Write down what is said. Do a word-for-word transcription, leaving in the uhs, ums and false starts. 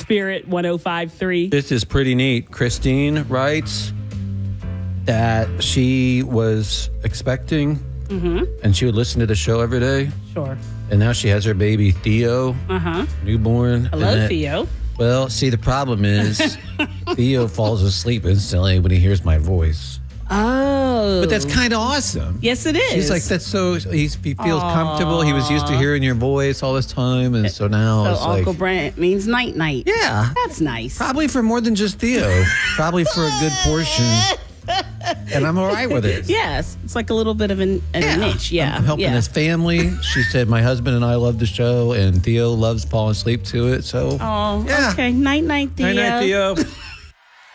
Spirit one oh five point three. This is pretty neat. Christine writes that she was expecting Mm-hmm. and she would listen to the show every day. Sure. And now she has her baby Theo, Uh-huh. newborn. Hello, and that- Theo. Well, see, the problem is Theo falls asleep instantly when he hears my voice. Oh. But that's kind of awesome. Yes, it is. He's like, that's so, he's, he feels comfortable. He was used to hearing your voice all this time. And so now So it's Uncle like, Brent means night-night. yeah, That's nice. probably for more than just Theo. Probably for a good portion. And I'm all right with it. Yes. It's like a little bit of an, an Yeah. niche. Yeah. I'm helping yeah. his family. She said, my husband and I love the show, and Theo loves falling asleep to it. So, Oh, yeah. okay. Night-night, Theo. Night, night, Theo.